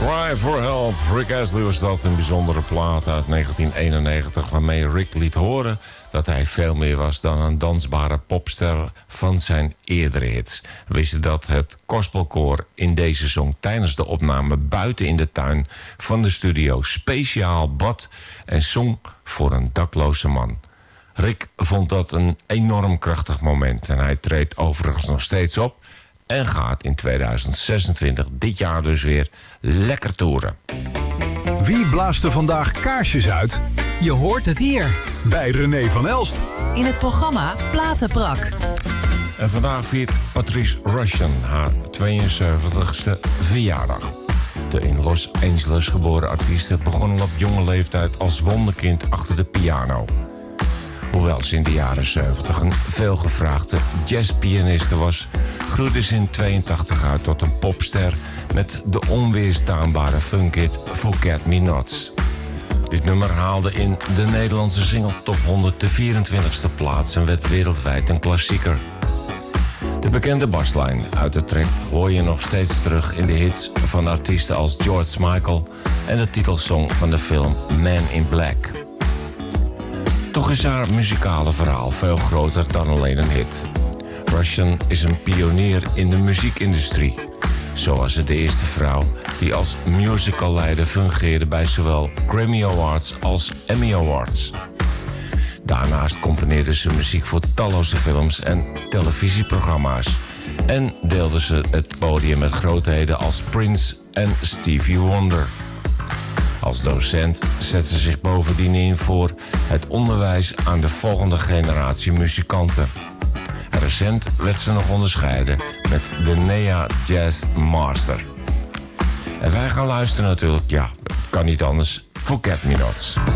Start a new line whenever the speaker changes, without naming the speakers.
Cry for Help. Rick Astley was dat, een bijzondere plaat uit 1991... waarmee Rick liet horen dat hij veel meer was dan een dansbare popster van zijn eerdere hits. Wist je dat het gospelkoor in deze zong tijdens de opname buiten in de tuin van de studio speciaal bad en zong voor een dakloze man. Rick vond dat een enorm krachtig moment en hij treedt overigens nog steeds op en gaat in 2026, dit jaar dus weer, lekker toeren.
Wie blaast er vandaag kaarsjes uit?
Je hoort het hier.
Bij René van Elst.
In het programma Platenbrak.
En vandaag viert Patrice Rushen haar 72e verjaardag. De in Los Angeles geboren artieste begon al op jonge leeftijd als wonderkind achter de piano. Hoewel ze in de jaren 70 een veelgevraagde jazzpianiste was, groeide ze in 82 uit tot een popster met de onweerstaanbare funkhit Forget Me Nots. Dit nummer haalde in de Nederlandse single Top 100 de 24e plaats en werd wereldwijd een klassieker. De bekende baslijn uit de track hoor je nog steeds terug in de hits van artiesten als George Michael en de titelsong van de film Man in Black. Toch is haar muzikale verhaal veel groter dan alleen een hit. Rushen is een pionier in de muziekindustrie. Zo was ze de eerste vrouw die als musicalleider fungeerde bij zowel Grammy Awards als Emmy Awards. Daarnaast componeerde ze muziek voor talloze films en televisieprogramma's en deelde ze het podium met grootheden als Prince en Stevie Wonder. Als docent zet ze zich bovendien in voor het onderwijs aan de volgende generatie muzikanten. En recent werd ze nog onderscheiden met de NEA Jazz Master. En wij gaan luisteren natuurlijk, ja, kan niet anders, Forget Me Nots.